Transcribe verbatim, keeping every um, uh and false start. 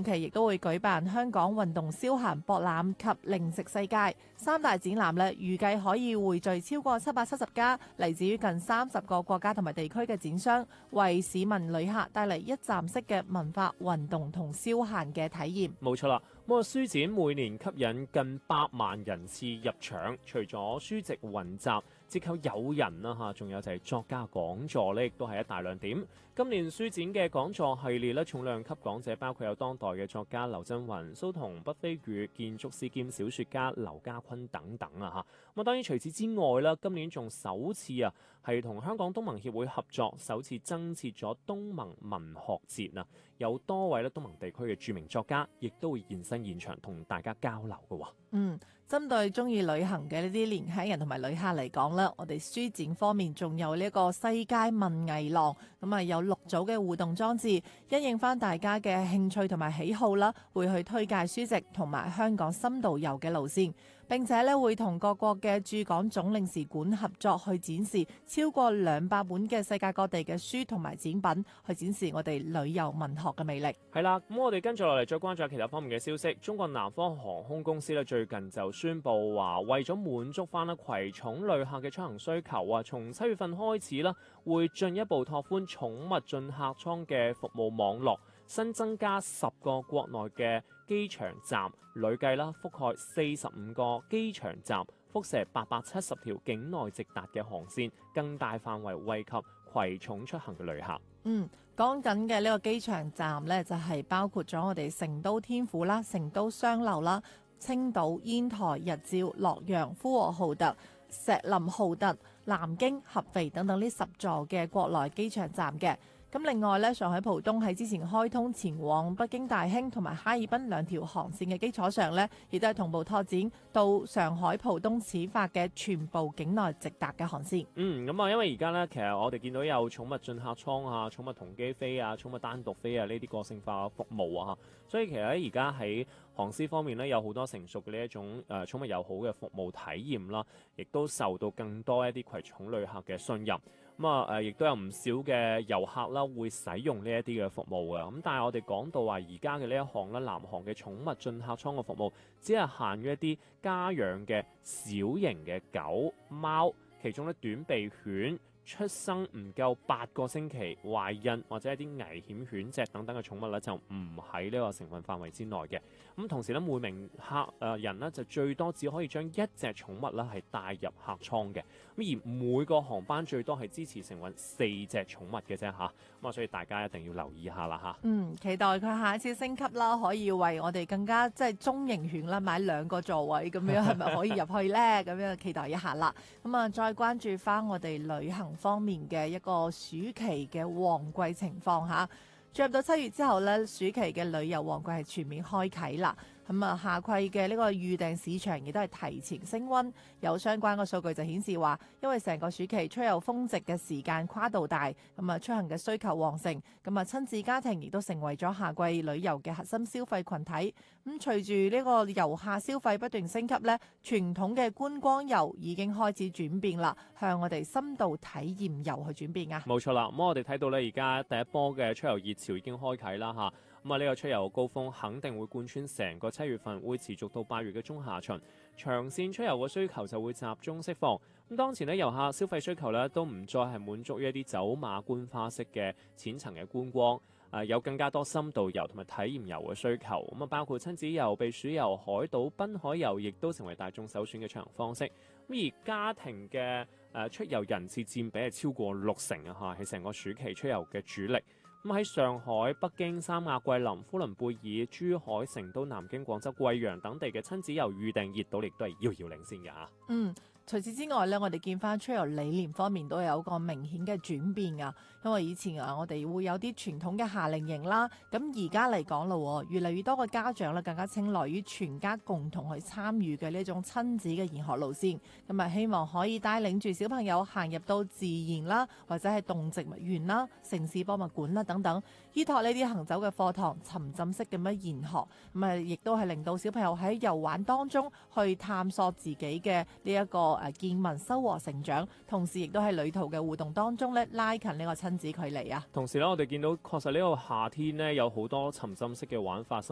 期亦都會舉辦香港運動消閒博覽及零食世界三大展覽咧，預計可以匯聚超過七百七十家嚟自於近三十個國家同埋地區嘅展商，為市民旅客帶嚟一站式嘅文化、運動同消閒嘅體驗。 冇錯啦，咁啊書展每年吸引近百萬人次入場，除咗書籍雲集、折扣誘人啦嚇，仲有就係作家講座咧，亦都係一大亮點。今年書展嘅講座系列咧，重量級講者包括有當代嘅作家劉震雲、蘇童、畢飛宇、建築師兼小說家劉家坤等等啊嚇。咁啊當然除此之外啦，今年仲首次啊係同香港東盟協會合作，首次增設咗東盟文學節啊，有多位咧東盟地區嘅著名作家，亦都會現身現場同大家交流嘅喎。 嗯，針對中意旅行嘅呢啲年輕人同埋旅客嚟講咧，我哋書展方面仲有呢個世界文藝廊，咁啊有六組嘅互動裝置，因應翻大家嘅興趣同埋喜好啦，會去推介書籍同埋香港深度遊嘅路線。並且咧會同各國嘅駐港總領事館合作去展示超過兩百本嘅世界各地嘅書同埋展品，去展示我哋旅遊文學嘅魅力。 係啦，咁我哋跟住落嚟再關注下其他方面嘅消息。中國南方航空公司咧最近就宣布話，為咗滿足翻咧葵涌旅客嘅出行需求啊，從七月份開始啦，會進一步拓寬寵物進客艙嘅服務網絡。新增加十個國內嘅機場站，累計啦覆蓋四十五個機場站，輻射八百七十條境內直達嘅航線，更大範圍惠及葵涌出行嘅旅客。 嗯，講緊嘅呢個機場站呢，就係包括咗我哋成都天府啦、成都雙流啦、青島、煙台、日照、洛陽、呼和浩特、石林浩特、南京、合肥等等呢十座嘅國內機場站嘅。咁另外咧，上海浦東喺之前開通前往北京大興同埋哈爾濱兩條航線嘅基礎上咧，亦都係同步拓展到上海浦東始發嘅全部境內直達嘅航線。 嗯，咁啊，因為而家咧，其實我哋見到有寵物進客艙啊、寵物同機飛啊、寵物單獨飛啊呢啲個性化服務啊，所以其實喺而家喺航司方面咧，有好多成熟嘅呢一種誒寵物友好嘅服務體驗啦，亦都受到更多一啲葵涌旅客嘅信任。咁啊誒，亦都有唔少嘅遊客啦，會使用呢一啲嘅服務嘅。咁但係我哋講到話，而家嘅呢一項咧，南航嘅寵物進客艙嘅服務，只係限於一啲家養嘅小型嘅狗、貓，其中咧短鼻犬出生唔夠八個星期、懷孕或者一啲危險犬隻等等嘅寵物咧，就唔喺呢個成分範圍之內嘅。咁同時咧，每名客誒人咧就最多只可以將一隻寵物咧係帶入客艙嘅。咁而每個航班最多係支持承運四隻寵物嘅啫嚇。咁啊，所以大家一定要留意下啦嚇。 嗯，期待佢下一次升級啦，可以為我哋更加即係中型犬啦買兩個座位咁樣，係咪可以入去呢？咁樣期待一下啦。咁啊，再關注翻我哋旅行方面嘅一個暑期嘅旺季情況嚇。進入到七月之後咧，暑期嘅旅遊旺季係全面開啓啦。咁啊，夏季嘅呢個預訂市場亦都係提前升溫，有相關嘅數據就顯示話，因為成個暑期出遊峰值嘅時間跨度大，咁啊出行嘅需求旺盛，咁啊親子家庭亦都成為咗夏季旅遊嘅核心消費群體。咁隨住呢個遊客消費不斷升級咧，傳統嘅觀光遊已經開始轉變啦，向我哋深度體驗遊去轉變啊！ 冇錯啦，咁我哋睇到咧，而家第一波嘅出遊熱潮已經開啓啦嚇。咁啊，呢個出遊高峰肯定會貫穿成個七月份，會持續到八月嘅中下旬。長線出遊嘅需求就會集中釋放。咁當前呢，遊客消費需求咧都唔再係滿足於一啲走馬觀花式嘅淺層嘅觀光，誒有更加多深度遊同埋體驗遊嘅需求。咁啊，包括親子遊、避暑遊、海島濱海遊，亦都成為大眾首選嘅出行方式。咁而家庭嘅誒出遊人次佔比係超過六成啊，嚇係成個暑期出遊嘅主力。咁喺上海、北京、三亞、桂林、呼倫貝爾、珠海、成都、南京、廣州、貴陽等地嘅親子遊預訂熱度亦都係遙遙領先嘅嚇。嗯。 除此之外咧，我哋見翻出遊理念方面都有一個明顯嘅轉變啊！因為以前啊，我哋會有啲傳統嘅夏令營啦，咁而家嚟講咯，越嚟越多嘅家長咧更加青睞於全家共同去參與嘅呢種親子嘅研學路線，咁啊希望可以帶領住小朋友行入到自然啦，或者係動植物園啦、城市博物館啦等等，依託呢啲行走嘅課堂，沉浸式咁樣研學，咁啊亦都係令到小朋友喺遊玩當中去探索自己嘅呢一個誒見聞收穫成長，同時亦都喺旅途嘅互動當中咧拉近呢個親子距離啊！ 同時咧，我哋見到確實呢個夏天咧有好多沉浸式嘅玩法。